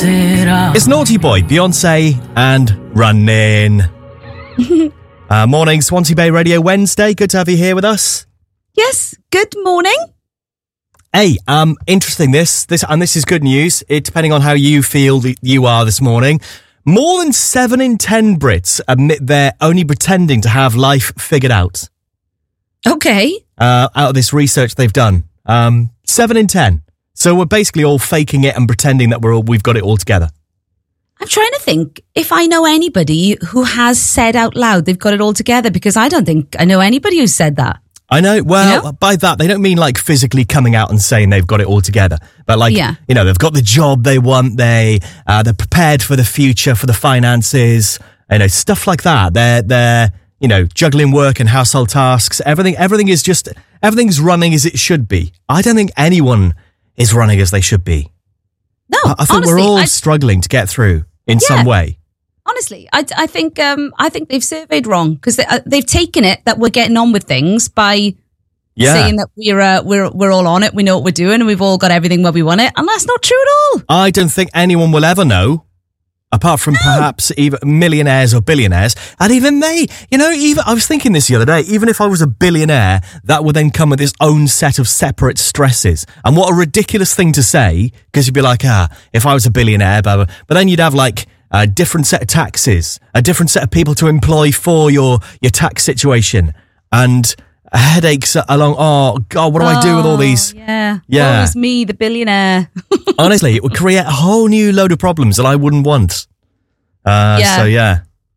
It's Naughty Boy, Beyonce, and Running. Morning, Swansea Bay Radio Wednesday. Good to have you here with us. Yes, good morning. Hey, interesting this is good news. It, depending on how you feel that you are this morning. More than 7 in 10 Brits admit they're only pretending to have life figured out. Okay. Out of this research they've done. 7 in 10. So we're basically all faking it and pretending that we've got it all together. I'm trying to think if I know anybody who has said out loud they've got it all together, because I don't think I know anybody who's said that. I know. Well, by that, they don't mean like physically coming out and saying they've got it all together. But like, you know, they've got the job they want. They're prepared for the future, for the finances, you know, stuff like that. They're, you know, juggling work and household tasks. Everything's running as it should be. I don't think anyone is running as they should be. No, I think honestly, we're all struggling to get through in some way. Honestly, I think they've surveyed wrong, because they've taken it that we're getting on with things by saying that we're all on it, we know what we're doing, and we've all got everything where we want it, and that's not true at all. I don't think anyone will ever know, apart from perhaps even millionaires or billionaires, and even they, you know, I was thinking this the other day, even if I was a billionaire, that would then come with its own set of separate stresses. And what a ridiculous thing to say, because you'd be like, if I was a billionaire, blah, blah. But then you'd have like a different set of taxes, a different set of people to employ for your tax situation, and headaches along. Oh God, what do I do with all these? Yeah. What was me, the billionaire? Honestly, it would create a whole new load of problems that I wouldn't want. Yeah.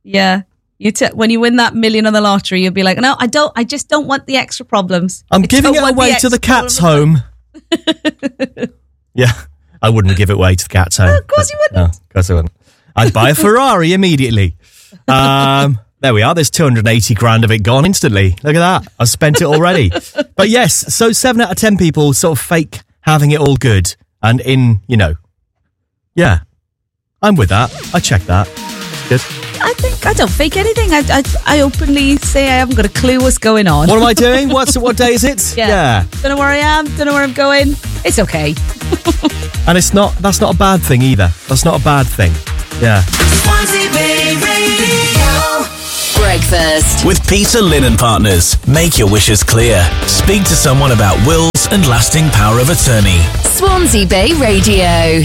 When you win that million on the lottery, you'll be like, no, I just don't want the extra problems. I'm giving it away to the cat's home. Yeah, I wouldn't give it away to the cat's home. No, of course you wouldn't. No, of course I wouldn't. I'd buy a Ferrari immediately. There we are. There's 280 grand of it gone instantly. Look at that. I've spent it already. But yes, so 7 out of 10 people sort of fake having it all good. And I'm with that. I check that. Good. I think I don't fake anything. I openly say I haven't got a clue what's going on. What am I doing? What day is it? Yeah. Don't know where I am. Don't know where I'm going. It's okay. And that's not a bad thing either. That's not a bad thing. Yeah. Swansea Bay Radio. Breakfast with Peter Linen Partners. Make your wishes clear. Speak to someone about wills and lasting power of attorney. Swansea Bay Radio.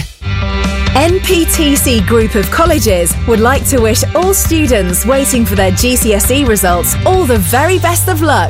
NPTC Group of Colleges would like to wish all students waiting for their GCSE results all the very best of luck.